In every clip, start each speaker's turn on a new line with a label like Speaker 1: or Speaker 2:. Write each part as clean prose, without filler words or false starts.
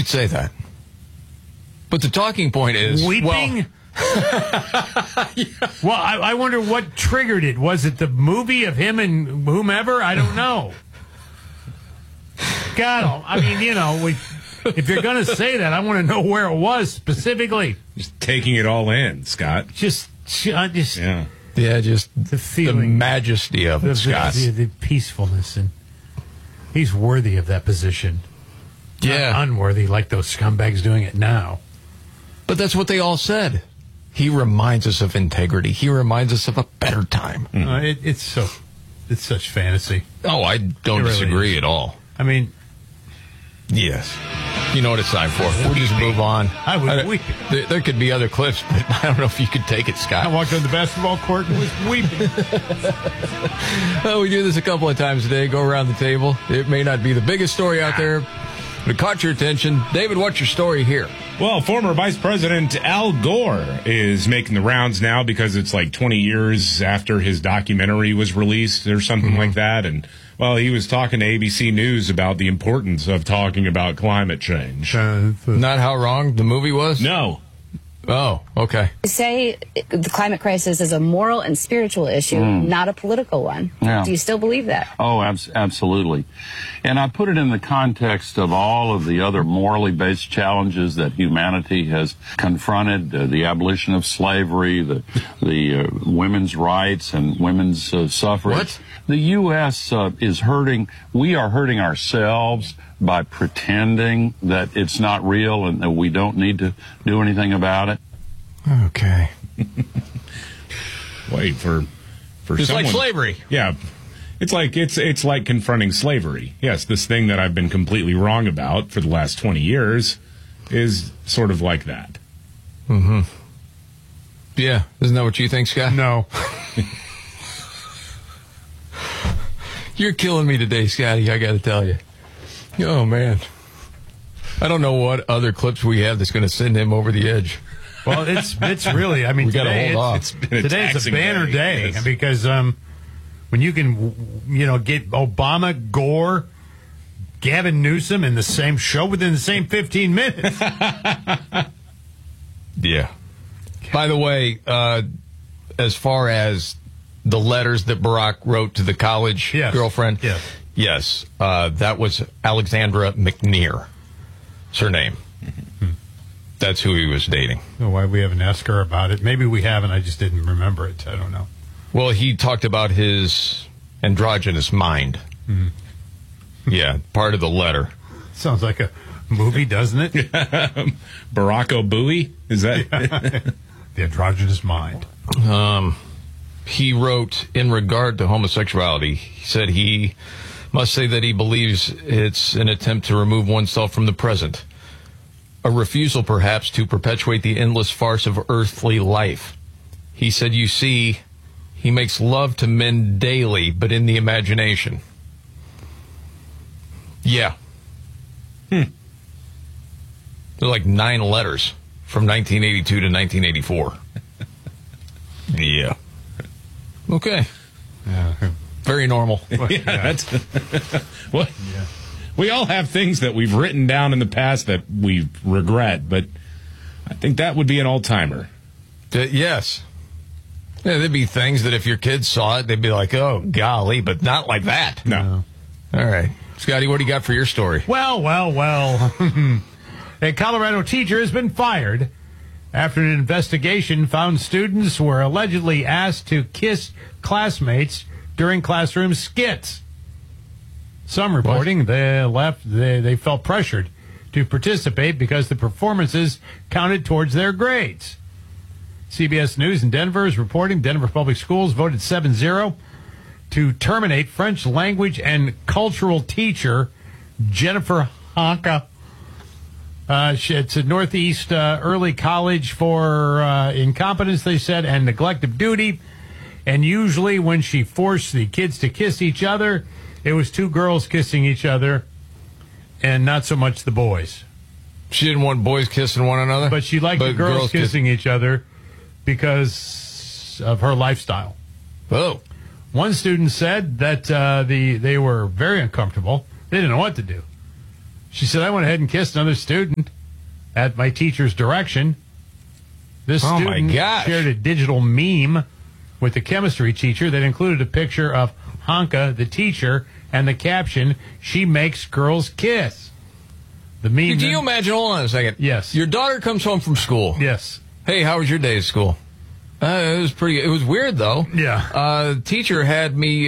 Speaker 1: could say that. But the talking point is...
Speaker 2: Weeping? Well, I wonder what triggered it. Was it the movie of him and whomever? I don't know. God, I mean, if you're going to say that, I want to know where it was specifically.
Speaker 3: Just taking it all in, Scott.
Speaker 2: Just
Speaker 1: Yeah, just
Speaker 2: the feeling.
Speaker 1: The majesty of it, Scott.
Speaker 2: The peacefulness. And he's worthy of that position.
Speaker 1: Yeah.
Speaker 2: Not unworthy like those scumbags doing it now.
Speaker 1: But that's what they all said. He reminds us of integrity. He reminds us of a better time.
Speaker 2: It's such fantasy.
Speaker 1: Oh, I don't disagree at all.
Speaker 2: I mean...
Speaker 1: Yes. You know what it's time for. We'll just move on.
Speaker 2: I was weeping.
Speaker 1: There could be other clips, but I don't know if you could take it, Scott.
Speaker 2: I walked on the basketball court and was weeping.
Speaker 1: Well, we do this a couple of times a day. Go around the table. It may not be the biggest story out there, but it caught your attention. David, what's your story here?
Speaker 3: Well, former Vice President Al Gore is making the rounds now because it's like 20 years after his documentary was released or something like that. And, well, he was talking to ABC News about the importance of talking about climate change.
Speaker 1: Not how wrong the movie was?
Speaker 3: No.
Speaker 1: Oh, okay.
Speaker 4: You say the climate crisis is a moral and spiritual issue, not a political one.
Speaker 5: Yeah.
Speaker 4: Do you still believe that?
Speaker 5: Oh, absolutely. And I put it in the context of all of the other morally based challenges that humanity has confronted, the abolition of slavery, the women's rights and women's suffrage.
Speaker 1: What?
Speaker 5: The U.S. is hurting. We are hurting ourselves by pretending that it's not real and that we don't need to do anything about it.
Speaker 1: Okay.
Speaker 3: Wait, for
Speaker 1: It's
Speaker 3: someone,
Speaker 1: like slavery.
Speaker 3: Yeah. It's like confronting slavery. Yes, this thing that I've been completely wrong about for the last 20 years is sort of like that.
Speaker 1: Mm-hmm. Yeah. Isn't that what you think, Scott?
Speaker 2: No.
Speaker 1: You're killing me today, Scotty, I got to tell you. Oh, man. I don't know what other clips we have that's going to send him over the edge.
Speaker 2: Well, it's really, I mean,
Speaker 1: we got to hold off.
Speaker 2: Today's a banner day yes. Because when you can, get Obama, Gore, Gavin Newsom in the same show within the same 15 minutes.
Speaker 1: Yeah. By the way, as far as the letters that Barack wrote to the college girlfriend, yes, that was Alexandra McNear. It's her name. That's who he was dating.
Speaker 2: Oh, why we haven't asked her about it? Maybe we haven't. I just didn't remember it. I don't know.
Speaker 1: Well, he talked about his androgynous mind. Mm-hmm. Yeah, part of the letter.
Speaker 2: Sounds like a movie, doesn't it?
Speaker 3: Barack Obui? Is that
Speaker 2: the androgynous mind?
Speaker 1: He wrote, in regard to homosexuality, he said he must say that he believes it's an attempt to remove oneself from the present. A refusal, perhaps, to perpetuate the endless farce of earthly life. He said, you see, he makes love to men daily, but in the imagination. Yeah. They're like 9 letters from 1982 to 1984. Yeah. Okay.
Speaker 2: Yeah.
Speaker 1: Very normal.
Speaker 3: That's what. Yeah. We all have things that we've written down in the past that we regret, but I think that would be an all-timer.
Speaker 1: Yes. Yeah, there'd be things that if your kids saw it, they'd be like, oh, golly, but not like that.
Speaker 3: No.
Speaker 1: All right. Scotty, what do you got for your story?
Speaker 2: Well. A Colorado teacher has been fired after an investigation found students were allegedly asked to kiss classmates during classroom skits. Some reporting they felt pressured to participate because the performances counted towards their grades. CBS News in Denver is reporting Denver Public Schools voted 7-0 to terminate French language and cultural teacher Jennifer Hanka. It's a Northeast Early College for incompetence, they said, and neglect of duty. And usually when she forced the kids to kiss each other, it was 2 girls kissing each other and not so much the boys.
Speaker 1: She didn't want boys kissing one another?
Speaker 2: But she liked the girls kissing each other because of her lifestyle.
Speaker 1: Oh.
Speaker 2: One student said that they were very uncomfortable. They didn't know what to do. She said, I went ahead and kissed another student at my teacher's direction. This
Speaker 1: Oh, my
Speaker 2: student
Speaker 1: gosh.
Speaker 2: shared a digital meme with the chemistry teacher that included a picture of Hanka, the teacher, and the caption, "She makes girls kiss." The meme.
Speaker 1: Do you imagine? Hold on a second.
Speaker 2: Yes.
Speaker 1: Your daughter comes home from school.
Speaker 2: Yes.
Speaker 1: Hey, how was your day at school? It was pretty. It was weird though.
Speaker 2: Yeah.
Speaker 1: Teacher had me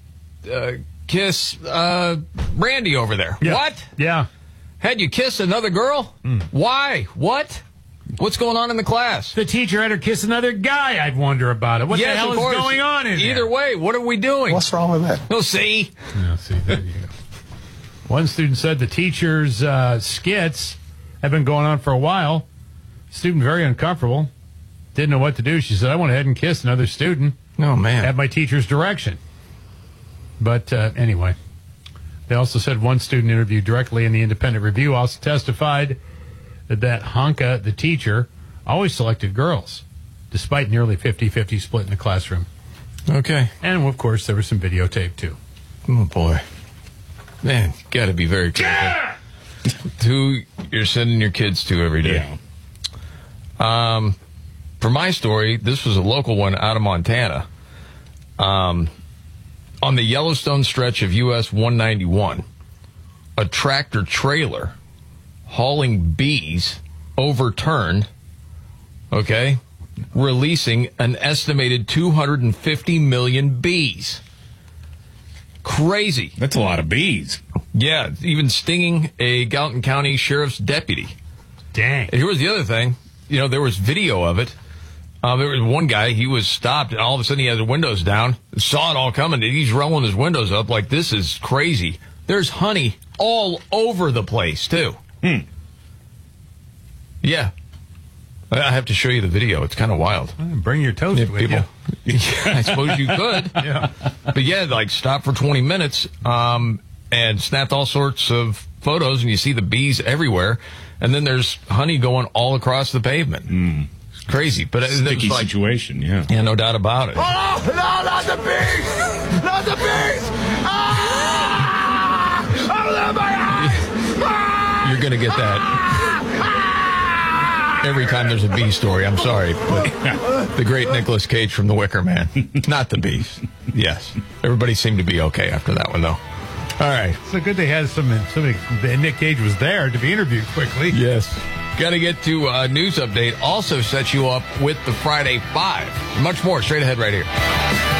Speaker 1: kiss Randy over there.
Speaker 2: Yeah.
Speaker 1: What?
Speaker 2: Yeah.
Speaker 1: Had you kiss another girl? Why? What? What's going on in the class?
Speaker 2: The teacher had her kiss another guy. I'd wonder about it. What
Speaker 1: Yes,
Speaker 2: the hell
Speaker 1: of
Speaker 2: is
Speaker 1: course.
Speaker 2: going on in
Speaker 1: Either
Speaker 2: there?
Speaker 1: way, what are we doing?
Speaker 6: What's wrong with that?
Speaker 1: No, see.
Speaker 2: Yeah, see, there you go. One student said the teacher's skits have been going on for a while. Student very uncomfortable. Didn't know what to do. She said, I went ahead and kissed another student
Speaker 1: Oh man.
Speaker 2: at my teacher's direction. But anyway, they also said one student interviewed directly in the Independent Review also testified that Hanka, the teacher, always selected girls, despite nearly 50-50 split in the classroom.
Speaker 1: Okay.
Speaker 2: And, of course, there was some videotape, too.
Speaker 1: Oh boy. Man, you got to be very careful. Who you're sending your kids to every day.
Speaker 3: Yeah.
Speaker 1: For my story, this was a local one out of Montana. On the Yellowstone stretch of US 191, a tractor trailer hauling bees overturned, okay, releasing an estimated 250 million bees. Crazy.
Speaker 3: That's a lot of bees.
Speaker 1: Yeah, even stinging a Gallatin County Sheriff's deputy.
Speaker 2: Dang.
Speaker 1: And here was the other thing. You know, there was video of it. There was one guy, he was stopped, and all of a sudden he had the windows down, saw it all coming, and he's rolling his windows up like, this is crazy. There's honey all over the place, too. Yeah. I have to show you the video. It's kind of wild.
Speaker 2: Bring your toast with
Speaker 1: People,
Speaker 2: you.
Speaker 1: I suppose you could.
Speaker 2: Yeah.
Speaker 1: But yeah, like stopped for 20 minutes and snapped all sorts of photos, and you see the bees everywhere. And then there's honey going all across the pavement. It's crazy. But it
Speaker 3: Sticky
Speaker 1: was like,
Speaker 3: situation, yeah.
Speaker 1: yeah, no doubt about it.
Speaker 6: Oh, no, not the bees! Not the bees! Ah! Oh, my eyes! Ah!
Speaker 1: You're going to get that every time there's a bee story. I'm sorry. But the great Nicolas Cage from The Wicker Man. Not the bees. Yes. Everybody seemed to be okay after that one, though. All right.
Speaker 2: So good they had somebody. Nick Cage was there to be interviewed quickly.
Speaker 1: Yes. Got to get to a news update. Also sets you up with the Friday Five. Much more straight ahead right here.